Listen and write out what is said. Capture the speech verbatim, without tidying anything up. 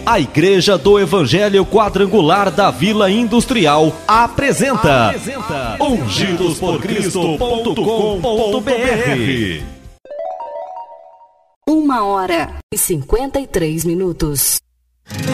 A Igreja do Evangelho Quadrangular da Vila Industrial apresenta, apresenta ungidos por cristo ponto com ponto br. Uma hora e cinquenta e três minutos.